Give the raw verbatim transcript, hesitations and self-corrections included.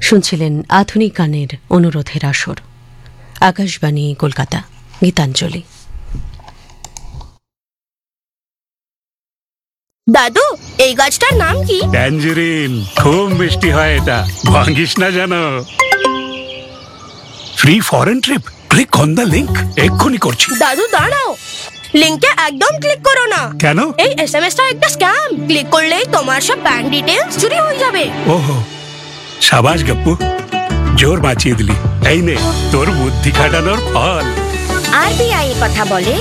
শুনছিলেন আধুনিক গানের অনুরোধের আসর। আকাশবাণী কলকাতা, গীতাঞ্জলি। দাদু, এই গাছটার নাম কি? ট্যাঞ্জেরিন। খুব মিষ্টি হয় এটা, ভাঙিস না জানো। Free foreign trip, click on the link. এক্ষুনি করছি। দাদু দাঁড়াও, লিংকে একদম ক্লিক করো না। কেন? এই এসএমএসটা একটা স্ক্যাম। ক্লিক করলেই তোমার সব ব্যাংক ডিটেইলস চুরি হয়ে যাবে। ওহো, সাবাস গপ্পু, জোর বাঁচিয়ে দিলি। এই নে তোর বুদ্ধি খাটানোর ফল। আরবিআই কথা বলে